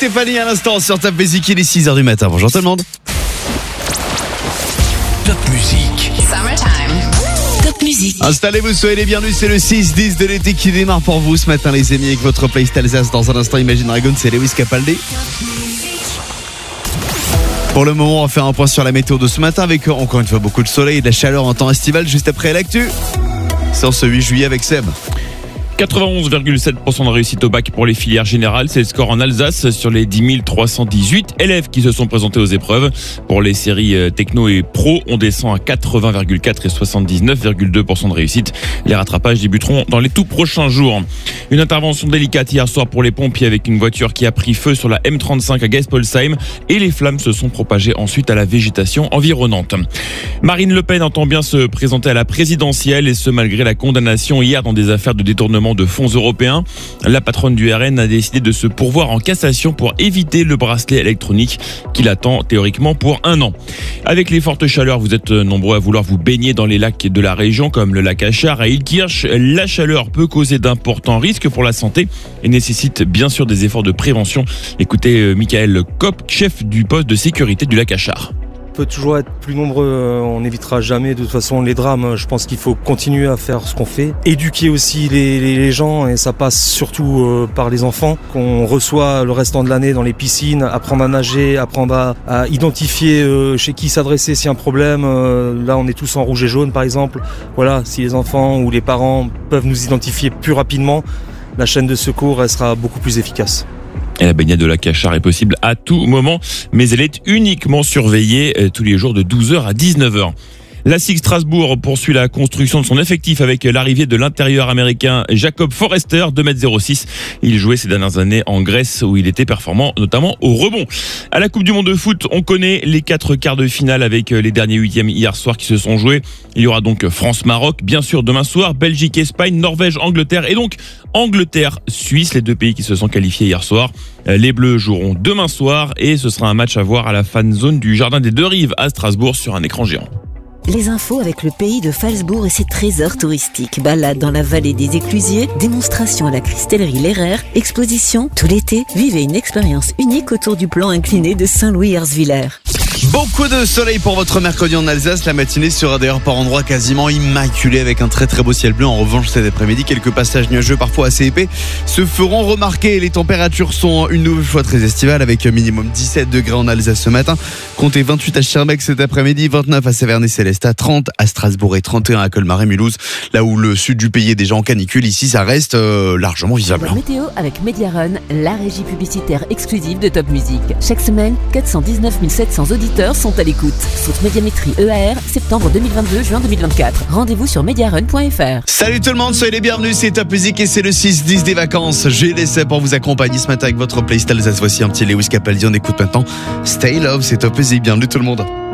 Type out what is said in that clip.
Stéphanie à l'instant sur Top Music, il est 6h du matin. Bonjour tout le monde. Top Music. Top Music. Installez-vous, soyez les bienvenus, c'est le 6-10 de l'été qui démarre pour vous ce matin les amis avec votre playlist Alsace. Dans un instant Imagine Dragons, c'est Lewis Capaldi. Pour le moment, on va faire un point sur la météo de ce matin avec encore une fois beaucoup de soleil et de la chaleur en temps estival juste après l'actu. C'est en ce 8 juillet avec Seb. 91,7% de réussite au bac pour les filières générales. C'est le score en Alsace sur les 10 318 élèves qui se sont présentés aux épreuves. Pour les séries techno et pro, on descend à 80,4 et 79,2% de réussite. Les rattrapages débuteront dans les tout prochains jours. Une intervention délicate hier soir pour les pompiers avec une voiture qui a pris feu sur la M35 à Geispolsheim et les flammes se sont propagées ensuite à la végétation environnante. Marine Le Pen entend bien se présenter à la présidentielle et ce malgré la condamnation hier dans des affaires de détournement de fonds européens. La patronne du RN a décidé de se pourvoir en cassation pour éviter le bracelet électronique qu'il attend théoriquement pour 1 an. Avec les fortes chaleurs, vous êtes nombreux à vouloir vous baigner dans les lacs de la région comme le lac Achar à Illkirch. La chaleur peut causer d'importants risques pour la santé et nécessite bien sûr des efforts de prévention. Écoutez Michael Kopp, chef du poste de sécurité du lac Achar. On peut toujours être plus nombreux, on n'évitera jamais de toute façon les drames. Je pense qu'il faut continuer à faire ce qu'on fait. Éduquer aussi les gens et ça passe surtout par les enfants qu'on reçoit le restant de l'année dans les piscines, apprendre à nager, apprendre à identifier chez qui s'adresser s'il y a un problème. Là on est tous en rouge et jaune par exemple. Voilà, si les enfants ou les parents peuvent nous identifier plus rapidement, la chaîne de secours elle sera beaucoup plus efficace. Et la baignade de lac Achar est possible à tout moment, mais elle est uniquement surveillée tous les jours de 12h à 19h. La SIG Strasbourg poursuit la construction de son effectif avec l'arrivée de l'intérieur américain Jacob Forrester, 2,06 m. Il jouait ces dernières années en Grèce où il était performant, notamment au rebond. À la Coupe du Monde de foot, on connaît les 4 quarts de finale avec les derniers 8e hier soir qui se sont joués. Il y aura donc France-Maroc, bien sûr demain soir, Belgique-Espagne, Norvège-Angleterre et donc Angleterre-Suisse, les 2 pays qui se sont qualifiés hier soir. Les Bleus joueront demain soir et ce sera un match à voir à la fan zone du Jardin des Deux Rives à Strasbourg sur un écran géant. Les infos avec le pays de Phalsbourg et ses trésors touristiques. Balade dans la vallée des Éclusiers, démonstration à la Cristellerie Lerrer, exposition tout l'été. Vivez une expérience unique autour du plan incliné de Saint-Louis-Herzwiller. Beaucoup de soleil pour votre mercredi en Alsace. La matinée sera d'ailleurs par endroits quasiment immaculée avec un très très beau ciel bleu. En revanche, cet après-midi, quelques passages nuageux parfois assez épais se feront remarquer. Les températures sont une nouvelle fois très estivales avec minimum 17 degrés en Alsace ce matin. Comptez 28 à Schaerbeek cet après-midi, 29 à Savernay-Célestat, 30 à Strasbourg et 31 à Colmar et Mulhouse. Là où le sud du pays est déjà en canicule, ici ça reste largement visible. La météo avec Mediarun, la régie publicitaire exclusive de Top Music. Chaque semaine, 419 700 auditeurs sont à l'écoute. Saute Médiamétrie EAR, septembre 2022, juin 2024. Rendez-vous sur mediarun.fr. Salut tout le monde, soyez les bienvenus, c'est Top Music et c'est le 6-10 des vacances. J'ai laissé pour vous accompagner ce matin avec votre playlist Alsace. Voici un petit Lewis Capaldi, on écoute maintenant Stay Love, c'est Top Music, bienvenue tout le monde.